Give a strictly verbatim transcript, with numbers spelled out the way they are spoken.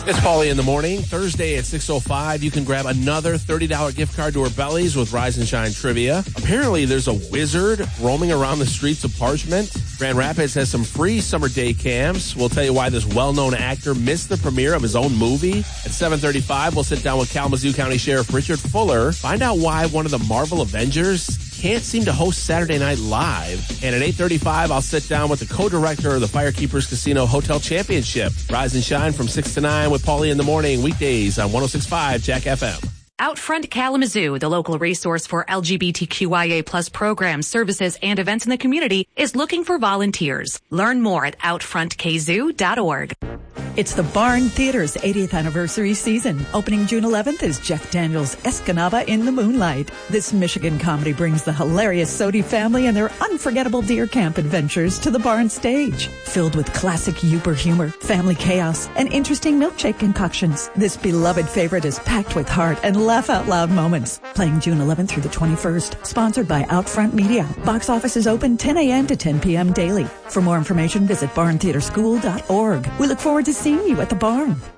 It's Paulie in the morning. Thursday at six oh five, you can grab another thirty dollars gift card to our bellies with Rise and Shine Trivia. Apparently, there's a wizard roaming around the streets of Parchment. Grand Rapids has some free summer day camps. We'll tell you why this well-known actor missed the premiere of his own movie. At seven thirty-five, we'll sit down with Kalamazoo County Sheriff Richard Fuller, find out why one of the Marvel Avengers can't seem to host Saturday Night Live. And at eight thirty-five, I'll sit down with the co-director of the Firekeepers Casino Hotel Championship. Rise and Shine from six to nine with Paulie in the morning, weekdays on one oh six point five Jack F M. Outfront Kalamazoo, the local resource for L G B T Q I A plus programs, services, and events in the community, is looking for volunteers. Learn more at outfront k zoo dot org. It's the Barn Theater's eightieth anniversary season. Opening June eleventh is Jeff Daniels' Escanaba in the Moonlight. This Michigan comedy brings the hilarious Sodi family and their unforgettable deer camp adventures to the Barn stage. Filled with classic Uper humor, family chaos, and interesting milkshake concoctions, this beloved favorite is packed with heart and laugh-out-loud moments. Playing June eleventh through the twenty-first. Sponsored by Outfront Media. Box office is open ten a.m. to ten p.m. daily. For more information, visit barn theater school dot org. We look forward to seeing you at the Barn.